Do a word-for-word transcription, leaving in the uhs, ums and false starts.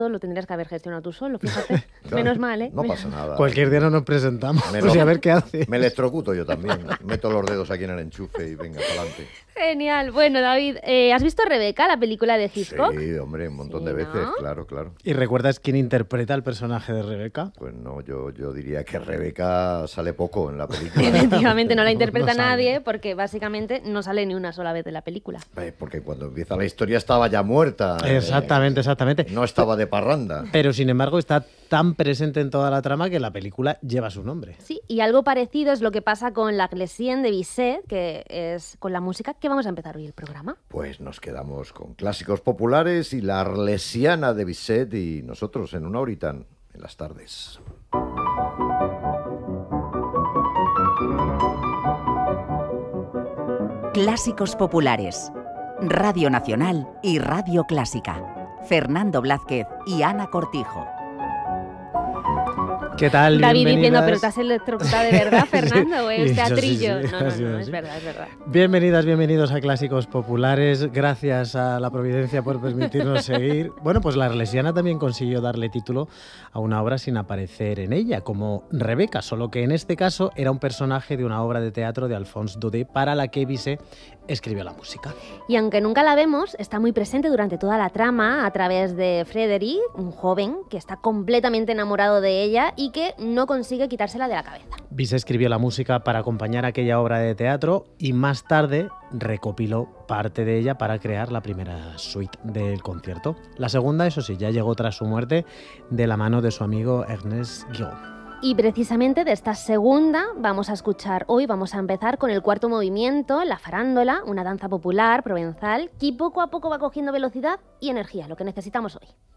lo tendrías que haber gestionado tú solo, fíjate. Claro, menos mal, ¿eh? No pasa nada. Cualquier día no nos presentamos. Me Pues lo, y a ver qué hace. Me electrocuto yo también. Meto los dedos aquí en el enchufe y venga, para adelante. Genial. Bueno, David, eh, ¿has visto Rebeca, la película de Hitchcock? Sí, hombre, un montón Sí, de ¿no? veces, claro, claro. ¿Y recuerdas quién interpreta el personaje de Rebeca? Pues no, yo, yo diría que Rebeca sale poco en la película. Efectivamente, no la interpreta No sale. nadie porque básicamente no sale ni una sola vez de la película. Eh, Porque cuando empieza la historia estaba ya muerta. eh, Exactamente, exactamente. No estaba de parranda. Pero sin embargo está tan presente en toda la trama que la película lleva su nombre. Sí, y algo parecido es lo que pasa con La Glessienne de Bizet, que es con la música que vamos a empezar hoy el programa. Pues nos quedamos con clásicos populares y la Arlesiana de Bizet y nosotros en una horita en las tardes. Clásicos populares. Radio Nacional y Radio Clásica. Fernando Blázquez y Ana Cortijo. ¿Qué tal? David Bienvenidas. diciendo, ¿pero te has electrocutado de verdad, Fernando? ¿O es Sí, teatrillo? sí, sí, No, no, ha sido no, así. es verdad, es verdad. Bienvenidas, bienvenidos a Clásicos Populares. Gracias a la Providencia por permitirnos seguir. Bueno, pues la Arlesiana también consiguió darle título a una obra sin aparecer en ella, como Rebeca, solo que en este caso era un personaje de una obra de teatro de Alphonse Daudet para la que Bizet escribió la música. Y aunque nunca la vemos, está muy presente durante toda la trama a través de Frédéric, un joven que está completamente enamorado de ella y que no consigue quitársela de la cabeza. Bizet escribió la música para acompañar aquella obra de teatro y más tarde recopiló parte de ella para crear la primera suite del concierto. La segunda, eso sí, ya llegó tras su muerte de la mano de su amigo Ernest Guillaume. Y precisamente de esta segunda vamos a escuchar hoy, vamos a empezar con el cuarto movimiento, la farándola, una danza popular provenzal que poco a poco va cogiendo velocidad y energía, lo que necesitamos hoy.